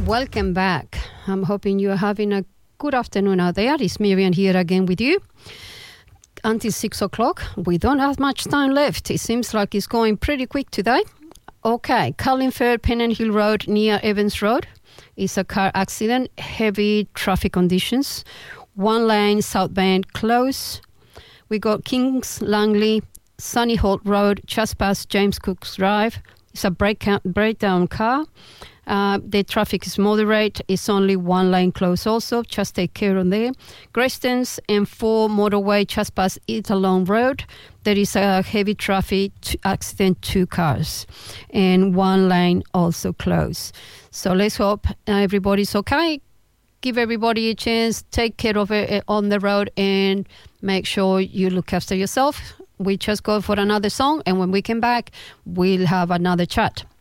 Welcome back. I'm hoping you're having a good afternoon out there. It's Miriam here again with you until 6 o'clock. We don't have much time left. It seems like it's going pretty quick today. Okay, Carlingford, Pennant Hill Road near Evans Road. It's a car accident, heavy traffic conditions. One lane southbound close. We got Kings Langley, Sunny Holt Road, just past James Cook's Drive. It's a breakdown car. The traffic is moderate. It's only one lane close also. Just take care on there. Greystons M4 motorway just past Italone Road. There is a heavy traffic accident, 2 cars. And one lane also closed. So let's hope everybody's okay. Give everybody a chance. Take care of it on the road and make sure you look after yourself. We just go for another song. And when we come back, we'll have another chat.